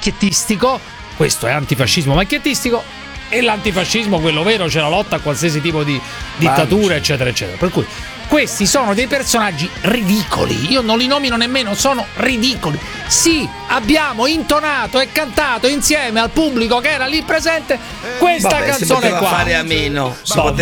macchiettistico, questo è antifascismo macchiettistico, e l'antifascismo, quello vero, c'è la lotta a qualsiasi tipo di dittatura, eccetera, eccetera. Per cui questi sono dei personaggi ridicoli, io non li nomino nemmeno, sono ridicoli. Sì, abbiamo intonato e cantato insieme al pubblico che era lì presente questa canzone qua. Fare a meno,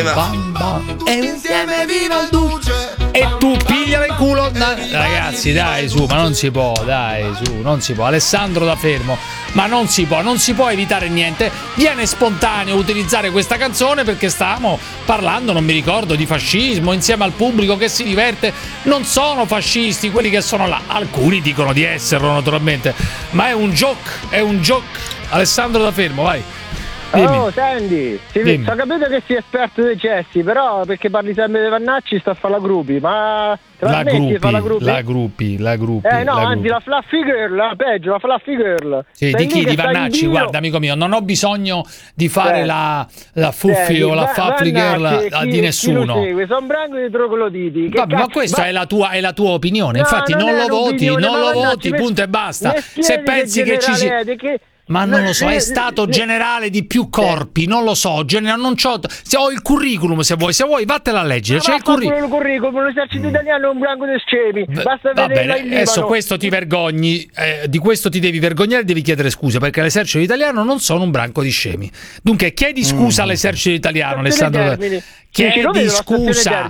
e insieme viva il duce. E tu pigliala in culo, ragazzi, dai su, ma non si può, dai su, non si può. Alessandro da Fermo, ma non si può evitare niente. Viene spontaneo utilizzare questa canzone perché stavamo parlando, non mi ricordo, di fascismo insieme al pubblico che si diverte. Non sono fascisti quelli che sono là, alcuni dicono di esserlo naturalmente, ma è un joke. Alessandro da Fermo, vai. Dimmi. Oh, senti, ho capito che sei esperto dei gesti, però perché parli sempre dei Vannacci sta a fare la gruppi, ma la gruppi. Anzi, la fluffy girl, peggio, la fluffy girl. Sì, di chi? Di Vannacci? Guarda, amico mio, non ho bisogno di fare la fuffi o la fluffy girl di nessuno. Sono branco di trogloditi. Vabbè, ma questa è la tua opinione, infatti non lo voti, punto e basta. Se pensi che ci sia... Ma non lo so, è stato generale di più corpi, non lo so, non c'ho, se ho il curriculum, se vuoi vattela a leggere, c'è il curriculum, l'esercito italiano è un branco di scemi, basta vederla in Libano. Adesso questo ti vergogni, di questo ti devi vergognare e devi chiedere scusa, perché l'esercito italiano non sono un branco di scemi. Dunque chiedi scusa all'esercito italiano, Alessandro. Chiedi scusa,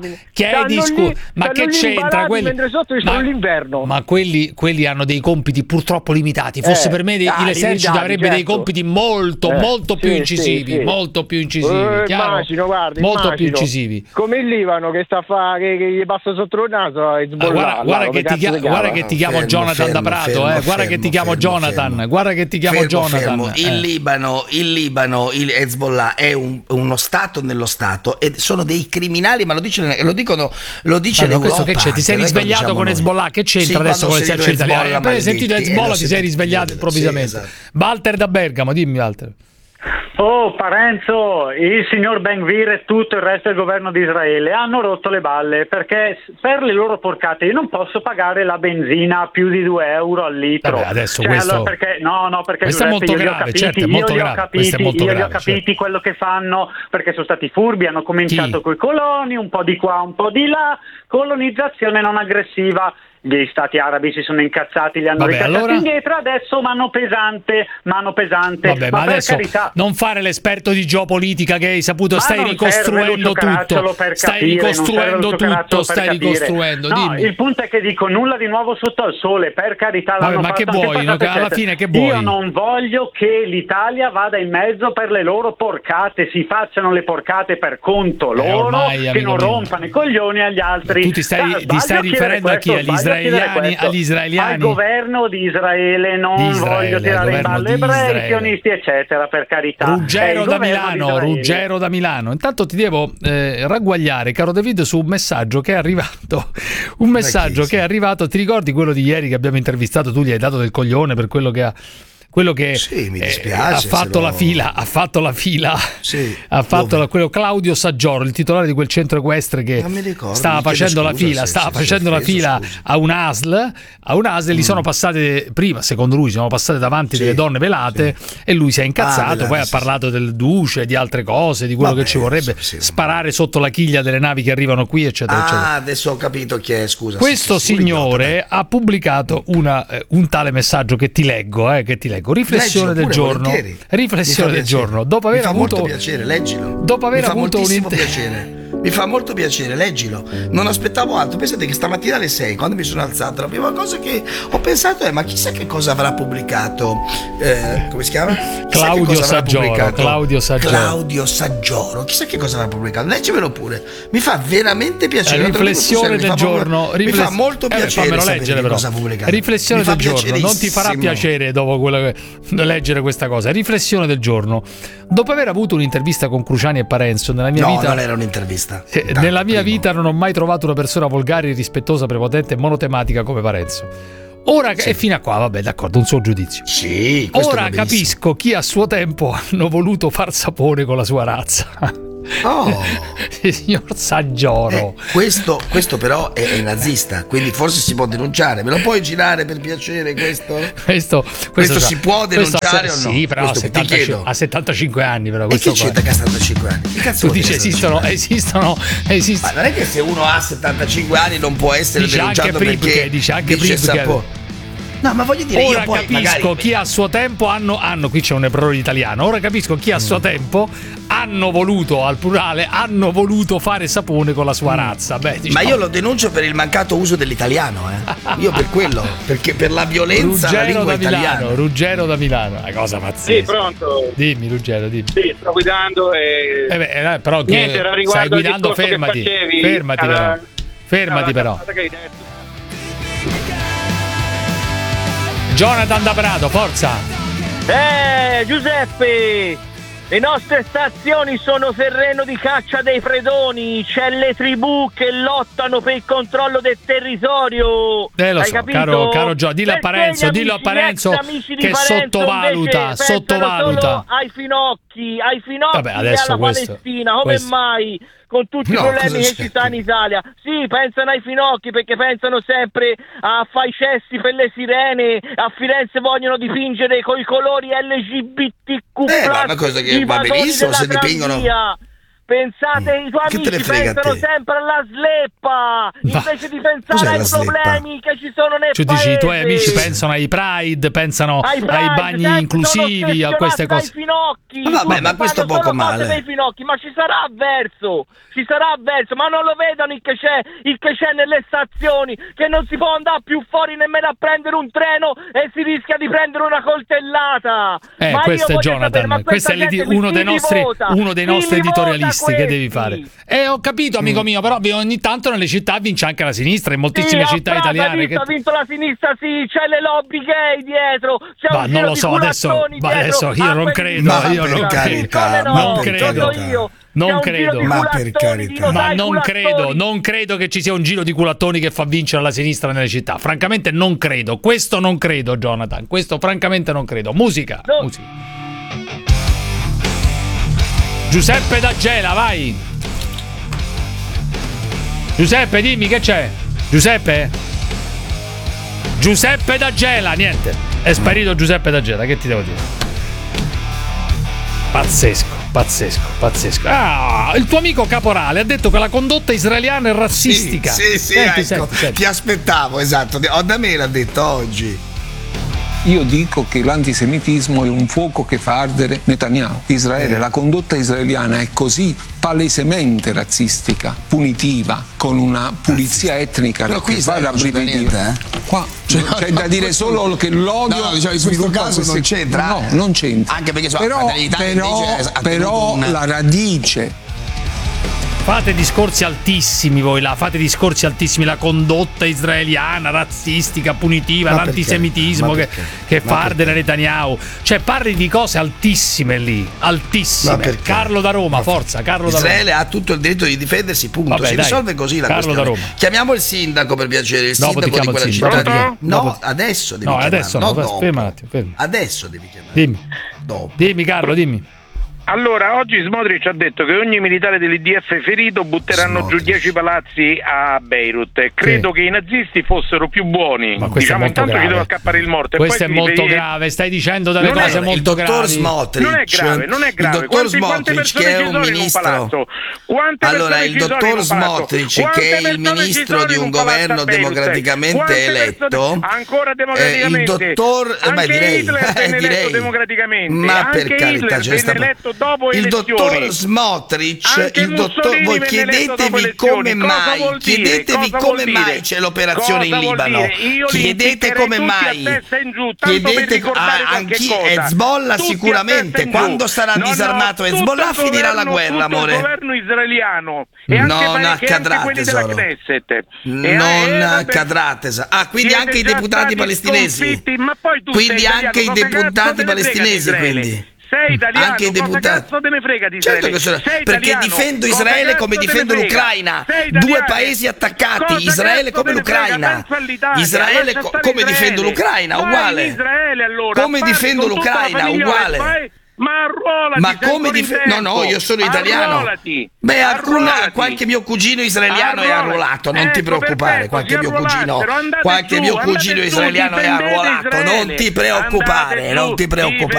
ma che c'entra quelli? Mentre sotto ci sono l'inverno. Ma quelli hanno dei compiti purtroppo limitati. Fosse per me l'esercito avrebbe dei compiti molto più incisivi, molto più incisivi, molto più incisivi. Come il Libano che sta a fare che gli passa sotto il naso guarda che ti chiamo Jonathan da Prato, guarda che ti chiamo Jonathan, Il Libano, il Hezbollah è uno stato nello stato e sono dei criminali, ma lo dice l'Europa. Questo che c'è? Ti sei risvegliato con Hezbollah? Che c'entra adesso con l'esercito italiano? Appena hai sentito Hezbollah ti sei risvegliato improvvisamente. Sì, esatto. Walter da Bergamo, dimmi Walter. Oh, Parenzo, il signor Ben-Gvir e tutto il resto del governo di Israele hanno rotto le balle, perché per le loro porcate io non posso pagare la benzina a più di 2 euro al litro. Vabbè, adesso questo... allora perché questo è molto grave, certo, è molto grave. Io li ho capiti quello che fanno, perché sono stati furbi, hanno cominciato coi coloni, un po' di qua, un po' di là, colonizzazione non aggressiva. Gli stati arabi si sono incazzati, li hanno ricacciati indietro, adesso mano pesante. Vabbè, ma adesso carità, non fare l'esperto di geopolitica che hai saputo, stai ricostruendo tutto. No, il punto è che dico nulla di nuovo sotto al sole, per carità. Vabbè, ma che vuoi? Alla fine che vuoi? Io non voglio che l'Italia vada in mezzo per le loro porcate, si facciano le porcate per conto loro, ormai, che non rompano i coglioni agli altri. Tu ti stai riferendo a chi? Agli israeliani? Al governo di Israele, non voglio tirare in ballo ebrei, sionisti eccetera, per carità. Ruggero da Milano. Intanto ti devo ragguagliare, caro David, su un messaggio che è arrivato. Ti ricordi quello di ieri che abbiamo intervistato? Tu gli hai dato del coglione per quello che sì, mi dispiace, ha fatto la fila, quello Claudio Saggioro, il titolare di quel centro equestre che stava facendo la fila a un ASL e gli sono passate prima, secondo lui sono passate davanti delle donne velate e lui si è incazzato, poi ha parlato del duce, di altre cose, di quello che ci vorrebbe sparare sotto la chiglia delle navi che arrivano qui, eccetera, eccetera. Adesso ho capito chi è, scusa. Questo signore ha pubblicato un tale messaggio che ti leggo. Riflessione del giorno. Dopo aver avuto molto piacere, leggilo. Mi fa molto piacere, leggilo. Non aspettavo altro. Pensate che stamattina alle 6, quando mi sono alzato, la prima cosa che ho pensato è: ma chissà che cosa avrà pubblicato come si chiama? Claudio Saggioro. Chissà che cosa avrà pubblicato. Leggimelo pure. Mi fa veramente piacere. Riflessione del giorno. Mi fa molto piacere sapere cosa ha pubblicato. Riflessione del giorno. Non ti farà piacere dopo leggere questa cosa. Riflessione del giorno. Dopo aver avuto un'intervista con Cruciani e Parenzo nella mia vita, non era un'intervista. Nella mia vita non ho mai trovato una persona volgare, irrispettosa, prepotente e monotematica come Parenzo. Ora e fino a qua, vabbè, d'accordo, un suo giudizio. Sì, ora capisco chi a suo tempo hanno voluto far sapone con la sua razza. Oh. Signor Saggioro. Questo però è nazista, quindi forse si può denunciare. Me lo puoi girare per piacere questo si può denunciare o no? Sì, però a 75 anni però e questo che c'entra che ha 75 anni? Che cazzo tu dici esistono. Ma non è che se uno ha 75 anni non può essere denunciato perché dice anche Pribke. No, ma voglio dire, ora io poi capisco magari... chi a suo tempo hanno qui c'è un errore italiano. Ora capisco chi a suo tempo hanno voluto, al plurale, fare sapone con la sua razza. Beh, diciamo... Ma io lo denuncio per il mancato uso dell'italiano, Io per quello, perché per la violenza alla lingua italiana. Ruggero da Milano, una cosa pazzesca. Sì, pronto. Dimmi, Ruggero, dimmi. Sì, sto guidando e però niente, era stai riguardo guidando, fermati. Fermati però. Jonathan da Prato, forza! Giuseppe! Le nostre stazioni sono terreno di caccia dei predoni, c'è le tribù che lottano per il controllo del territorio. Lo Hai so, capito? caro Gio, dillo a Parenzo che sottovaluta. Solo ai finocchi Vabbè, adesso alla Palestina, come mai? Con tutti i problemi che ci sta in Italia. Sì, pensano ai finocchi perché pensano sempre a fare i cessi per le sirene. A Firenze vogliono dipingere coi colori LGBTQ+. Ma una cosa che va benissimo se dipingono. Pensate, i tuoi amici pensano sempre alla sleppa invece di pensare ai problemi che ci sono nel paese. Dici, i tuoi amici pensano ai Pride, pensano ai bagni inclusivi, a queste cose. Ai finocchi. Vabbè, ma questo poco male. Dei finocchi, ma ci sarà avverso, ma non lo vedono il che c'è nelle stazioni, che non si può andare più fuori nemmeno a prendere un treno e si rischia di prendere una coltellata. Ma questo è Jonathan, questo è uno dei nostri editorialisti. Che devi fare? Ho capito, amico mio, però ogni tanto nelle città vince anche la sinistra, in moltissime città italiane. Ha vinto la sinistra, sì, c'è le lobby gay dietro. Ma non lo so, adesso io non credo. Non credo che ci sia un giro di culattoni che fa vincere la sinistra nelle città. Francamente non credo. Questo non credo, Jonathan. Questo francamente non credo. Musica. Giuseppe da Gela, vai. Giuseppe, dimmi che c'è. Giuseppe da Gela, niente. È sparito Giuseppe da Gela, che ti devo dire? Pazzesco. Il tuo amico Caporale ha detto che la condotta israeliana è razzistica. Sì, senti. Ti aspettavo, esatto. Da me l'ha detto oggi. Io dico che l'antisemitismo è un fuoco che fa ardere Netanyahu. Israele, la condotta israeliana è così palesemente razzistica, punitiva, con una pulizia etnica che fa rabbrividire. Qua c'è da dire solo che l'odio in questo caso non c'entra. No, non c'entra. Anche perché però la radice. Fate discorsi altissimi voi là, la condotta israeliana, razzistica, punitiva, l'antisemitismo che fa ardere Netanyahu. Cioè parli di cose altissime lì, altissime. Carlo da Roma, forza, Carlo da Roma. Israele ha tutto il diritto di difendersi, punto. Si risolve così la Carlo questione. Da Roma. Chiamiamo il sindaco per piacere, il sindaco di quella città. No, adesso devi chiamarlo. Adesso no, ferma un attimo. Adesso devi chiamarlo. Dimmi Carlo, dimmi. Allora, oggi Smotrich ha detto che ogni militare dell'IDF ferito butteranno giù 10 palazzi a Beirut. Credo che i nazisti fossero più buoni. Ma questo diciamo, è molto intanto grave. Ci devo accappare il morto. Questo è molto grave, stai dicendo delle cose molto gravi. Smotrich, non è grave. Il dottor Smotrich, che è un ministro. Allora, il dottor Smotrich, che è il ministro di un governo democraticamente eletto. Ancora democraticamente. Il dottor, direi eletto democraticamente. Ma per carità, ce ne sta dopo il elezioni. Dottor Smotrich, voi chiedetevi come mai, c'è l'operazione in Libano, chiedete come mai, chiedete Hezbollah sicuramente, quando sarà disarmato Hezbollah finirà la guerra, amore. Il governo israeliano non accadrà, tesoro, non accadrà, tesoro. Quindi anche i deputati palestinesi, quindi anche i deputati palestinesi, quindi sei italiano, anche i deputati. Cazzo te ne frega di Israele? Perché difendo Israele come difendo l'Ucraina, due paesi attaccati, Israele come l'Ucraina, Israele come difendo l'Ucraina, uguale, come difendo l'Ucraina, uguale. Ma arruolati! Ma come no, io sono italiano. Arruolati. Beh, qualche mio cugino israeliano è arruolato, non ti preoccupare. Qualche mio cugino israeliano è arruolato, non ti preoccupare,